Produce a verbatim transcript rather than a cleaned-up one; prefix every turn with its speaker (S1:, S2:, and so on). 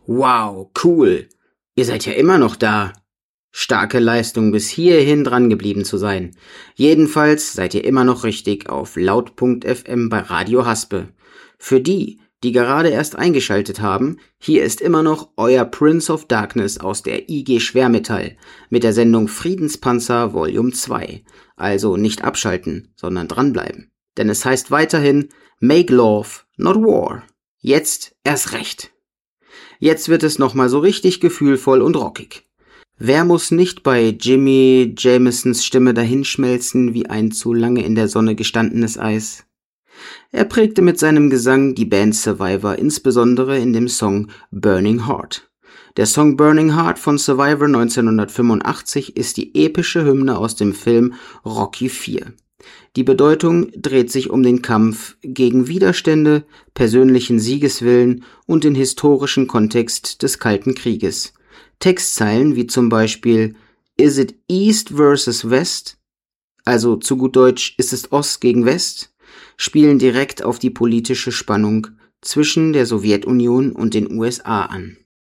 S1: Wow, cool. Ihr seid ja immer noch da. Starke Leistung, bis hierhin dran geblieben zu sein. Jedenfalls seid ihr immer noch richtig auf laut Punkt F M bei Radio Haspe. Für die, die gerade erst eingeschaltet haben, hier ist immer noch euer Prince of Darkness aus der I G Schwermetall mit der Sendung Friedenspanzer Volume zwei. Also nicht abschalten, sondern dranbleiben. Denn es heißt weiterhin Make Love, not War. Jetzt erst recht. Jetzt wird es nochmal so richtig gefühlvoll und rockig. Wer muss nicht bei Jimmy Jamesons Stimme dahinschmelzen wie ein zu lange in der Sonne gestandenes Eis? Er prägte mit seinem Gesang die Band Survivor, insbesondere in dem Song Burning Heart. Der Song Burning Heart von Survivor neunzehnhundertfünfundachtzig ist die epische Hymne aus dem Film Rocky vier. Die Bedeutung dreht sich um den Kampf gegen Widerstände, persönlichen Siegeswillen und den historischen Kontext des Kalten Krieges. Textzeilen wie zum Beispiel Is it East versus West? Also zu gut Deutsch, ist es Ost gegen West? Spielen direkt auf die politische Spannung zwischen der Sowjetunion und den U S A an.